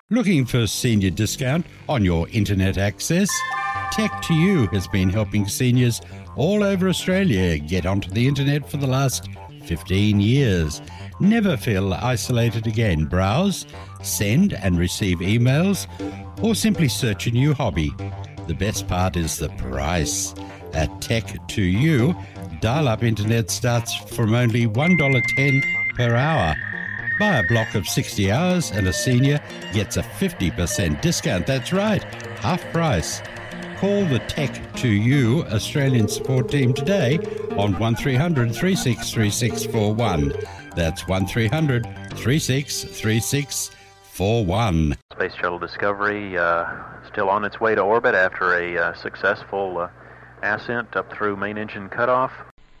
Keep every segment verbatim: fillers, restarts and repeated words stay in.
Looking for a senior discount on your internet access? Tech to You has been helping seniors all over Australia get onto the internet for the last fifteen years. Never feel isolated again. Browse, send and receive emails, or simply search a new hobby. The best part is the price. At Tech to You, dial-up internet starts from only one dollar ten per hour. Buy a block of sixty hours and a senior gets a fifty percent discount. That's right, half price. Call the Tech to You Australian support team today on one three hundred, three six three six four one. That's one three hundred, three six three six four one. Space Shuttle Discovery uh, still on its way to orbit after a uh, successful uh, ascent up through main engine cutoff.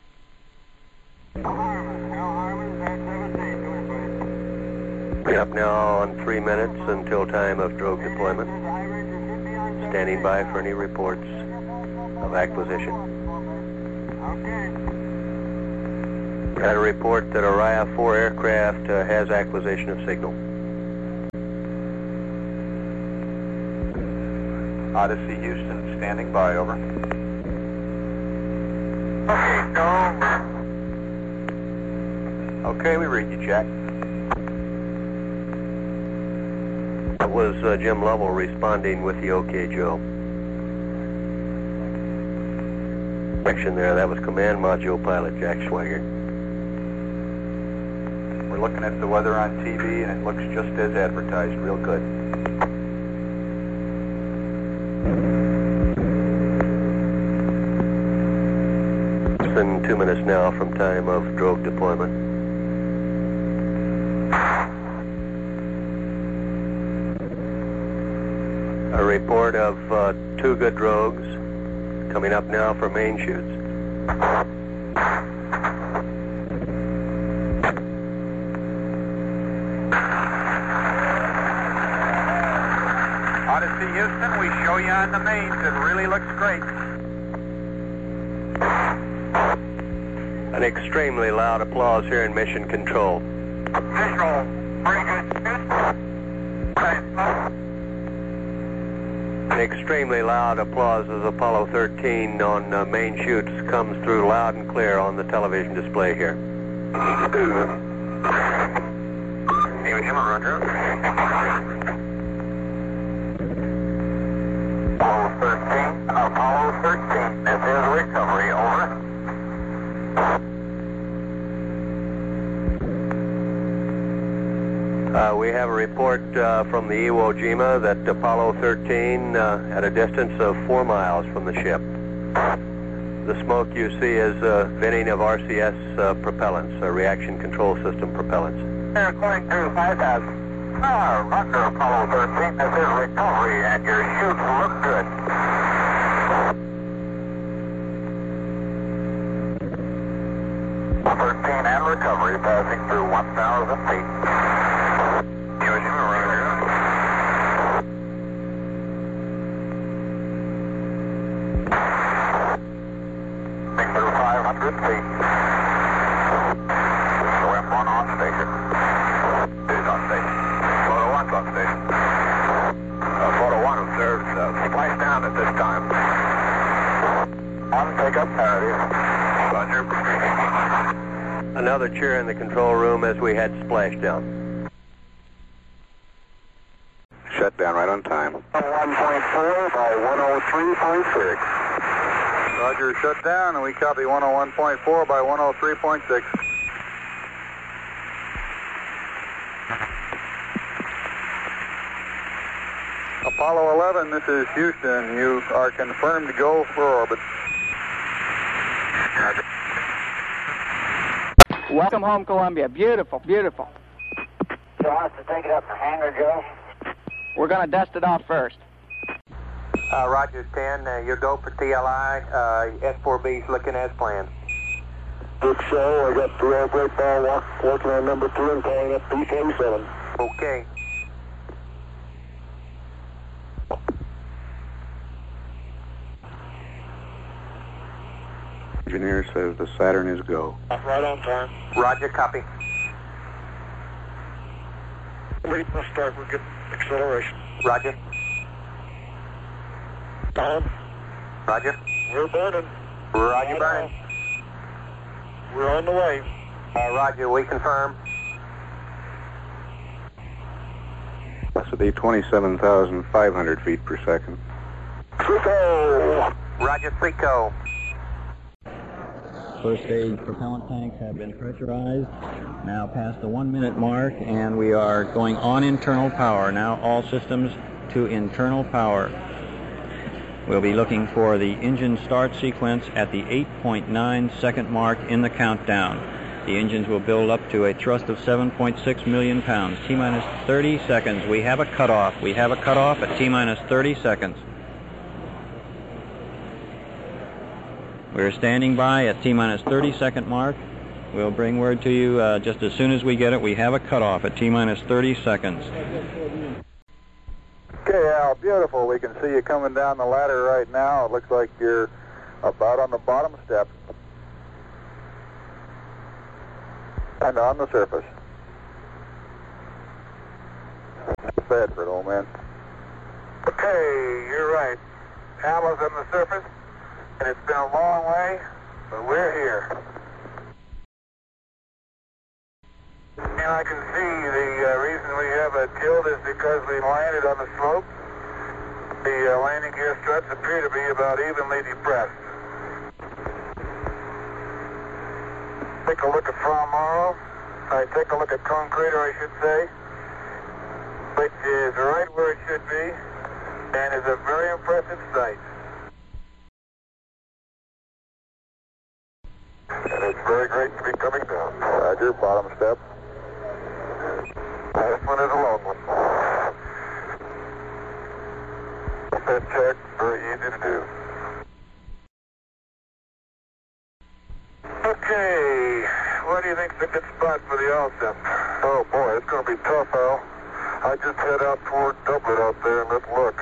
We're up now on three minutes until time of drogue deployment. Standing by for any reports of acquisition. Got a report that Orion four aircraft uh, has acquisition of signal. Odyssey Houston, standing by, over. Okay, go. Okay, we read you, Jack. That was uh, Jim Lovell responding with the OK Joe. Section there, that was Command Module Pilot Jack Swigert. We're looking at the weather on T V and it looks just as advertised, real good. It's been two minutes now from time of drogue deployment. A report of uh, two good drogues coming up now for main shoots. Odyssey Houston, we show you on the mains. It really looks great. An extremely loud applause here in Mission Control. Visual, very good. An extremely loud applause as Apollo thirteen on uh, main shoots comes through loud and clear on the television display here. Hey, him on Roger. Apollo thirteen, Apollo thirteen, this is recovery, over. Uh, we have a report uh, from the Iwo Jima that Apollo thirteen uh, at a distance of four miles from the ship. The smoke you see is uh, venting of R C S uh, propellants, uh, reaction control system propellants. They're going through five thousand. Ah, Roger, Apollo thirteen, this is recovery, and your chutes look good. thirteen and recovery, passing through one thousand feet. Another cheer in the control room as we had splashdown. Shut down right on time. one point four by one oh three point six. Roger, shut down, and we copy one oh one point four by one oh three point six. Apollo eleven, this is Houston. You are confirmed to go for orbit. Welcome home, Columbia. Beautiful, beautiful. So I have to take it up to hangar, Joe? We're going to dust it off first. Uh, Roger ten, uh, your go for T L I. Uh, S four B's looking as planned. Good show. I got the rail brake ball working on number two and calling up P forty-seven. Okay. Engineer says the Saturn is go. Right on time. Roger, copy. Lead must start. We're getting acceleration. Roger. Tom, Roger. we're burning. Roger, burn. We're on the way. Uh, Roger, we confirm. That would be twenty-seven thousand five hundred feet per second. Frico! Roger, Frico. First stage propellant tanks have been pressurized, now past the one minute mark, and we are going on internal power. Now all systems to internal power. We'll be looking for the engine start sequence at the eight point nine second mark in the countdown. The engines will build up to a thrust of seven point six million pounds. T-minus thirty seconds. We have a cutoff. We have a cutoff at T-minus thirty seconds. We're standing by at T-minus thirty second mark. We'll bring word to you uh, just as soon as we get it. We have a cutoff at T-minus thirty seconds. Okay, Al, beautiful. We can see you coming down the ladder right now. It looks like you're about on the bottom step. And on the surface. Bedford, old man. Okay, you're right. Al is on the surface, and it's been a long way, but we're here. And I can see the uh, reason we have a tilt is because we landed on the slope. The uh, landing gear struts appear to be about evenly depressed. Take a look at Fra Mauro. I take a look at Cone Crater, I should say, which is right where it should be, and is a very impressive sight. And it's very great to be coming down. Roger, bottom step. This one is a long one. That check, very easy to do. Okay, what do you think's a good spot for the L S E P? Oh boy, it's going to be tough, Al. I just head out toward Dublin out there and let's look.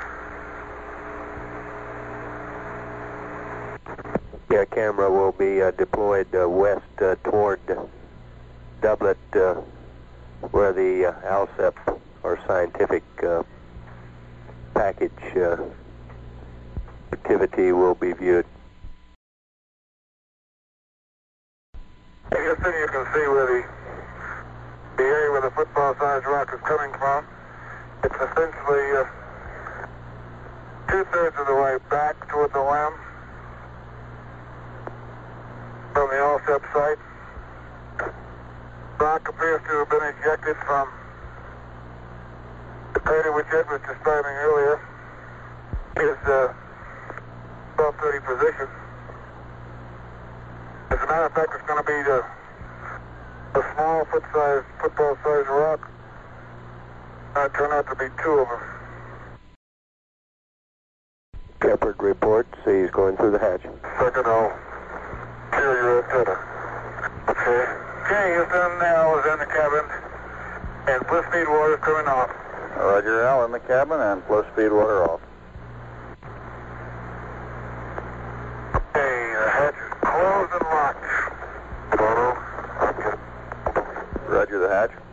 Yeah, camera will be uh, deployed uh, west uh, toward Dublin, uh, where the uh, L S E P or scientific uh, package uh, activity will be viewed. I guess then you can see where the the area where the football-sized rock is coming from. It's essentially uh, two-thirds of the way back toward the limb from the L S E P site. Rock appears to have been ejected from the crater which Ed was describing earlier. His uh, twelve thirty position. As a matter of fact, it's going to be the, a small foot-sized, football-sized rock. That turned out to be two of them. Shepard report, see he's going through the hatch. Second, I'll clear your antenna. Okay. Okay, Houston, Al is in the cabin, and bliss speed water coming off. Roger, Al, in the cabin and flow speed water off. Okay, the hatch is closed and locked. Photo. Roger the hatch.